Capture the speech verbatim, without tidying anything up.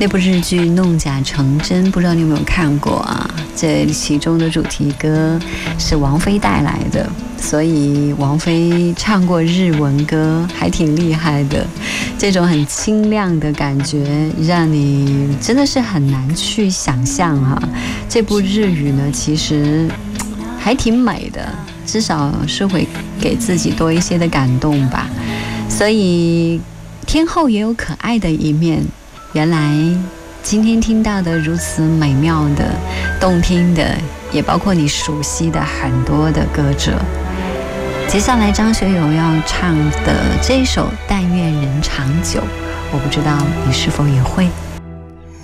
那部日剧《弄假成真》，不知道你有没有看过啊？这其中的主题歌是王菲带来的，所以王菲唱过日文歌，还挺厉害的。这种很清亮的感觉，让你真的是很难去想象啊。这部日语呢，其实还挺美的，至少是会给自己多一些的感动吧。所以天后也有可爱的一面。原来今天听到的如此美妙的、动听的，也包括你熟悉的很多的歌者。接下来张学友要唱的这首《但愿人长久》，我不知道你是否也会。